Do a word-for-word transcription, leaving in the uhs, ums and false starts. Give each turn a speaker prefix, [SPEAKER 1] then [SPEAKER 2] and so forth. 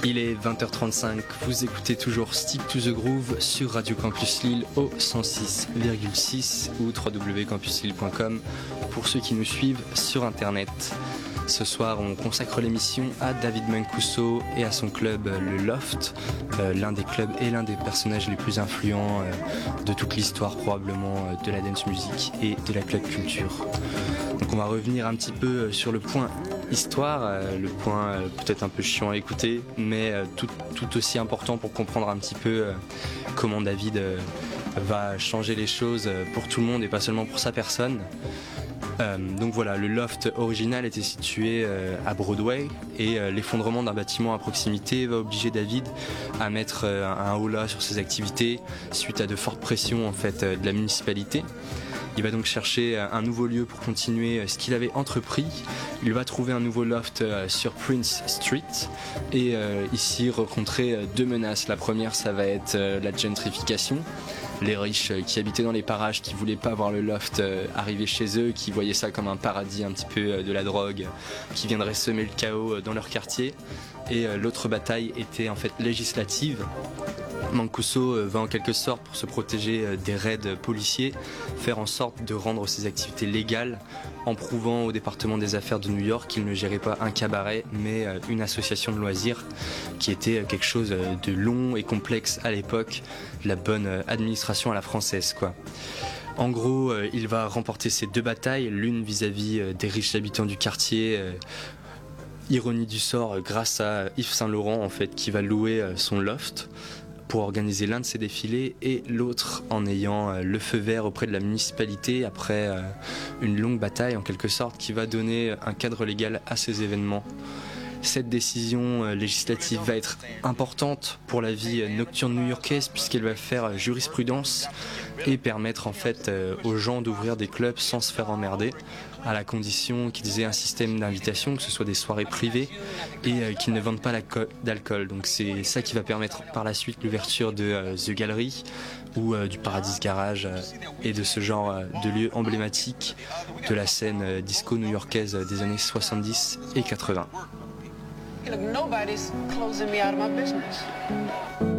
[SPEAKER 1] Il est vingt heures trente-cinq, vous écoutez toujours Stick to the Groove sur Radio Campus Lille au cent six virgule six ou w w w point campus lille point com pour ceux qui nous suivent sur internet. Ce soir, on consacre l'émission à David Mancuso et à son club Le Loft, euh, l'un des clubs et l'un des personnages les plus influents euh, de toute l'histoire probablement euh, de la dance music et de la club culture. Donc on va revenir un petit peu sur le point histoire, euh, le point euh, peut-être un peu chiant à écouter, mais euh, tout, tout aussi important pour comprendre un petit peu euh, comment David euh, va changer les choses pour tout le monde et pas seulement pour sa personne. Euh, donc voilà, le loft original était situé euh, à Broadway et euh, l'effondrement d'un bâtiment à proximité va obliger David à mettre euh, un holà sur ses activités suite à de fortes pressions en fait euh, de la municipalité. Il va donc chercher un nouveau lieu pour continuer ce qu'il avait entrepris. Il va trouver un nouveau loft sur Prince Street et euh, ici rencontrer deux menaces. La première, ça va être la gentrification. Les riches qui habitaient dans les parages, qui voulaient pas voir le loft arriver chez eux, qui voyaient ça comme un paradis un petit peu de la drogue, qui viendrait semer le chaos dans leur quartier. Et l'autre bataille était en fait législative. Mancuso va en quelque sorte, pour se protéger des raids policiers, faire en sorte de rendre ses activités légales en prouvant au département des affaires de New York qu'il ne gérait pas un cabaret mais une association de loisirs qui était quelque chose de long et complexe à l'époque, la bonne administration à la française quoi. En gros, il va remporter ces deux batailles, l'une vis-à-vis des riches habitants du quartier, ironie du sort, grâce à Yves Saint Laurent en fait, qui va louer son loft pour organiser l'un de ses défilés et l'autre en ayant le feu vert auprès de la municipalité après une longue bataille en quelque sorte qui va donner un cadre légal à ces événements. Cette décision législative va être importante pour la vie nocturne new-yorkaise puisqu'elle va faire jurisprudence et permettre en fait aux gens d'ouvrir des clubs sans se faire emmerder, à la condition qu'ils aient un système d'invitation, que ce soit des soirées privées et qu'ils ne vendent pas d'alcool. Donc c'est ça qui va permettre par la suite l'ouverture de The Gallery ou du Paradise Garage et de ce genre de lieux emblématiques de la scène disco new-yorkaise des années soixante-dix et quatre-vingts.
[SPEAKER 2] Look, nobody's closing me out of my business.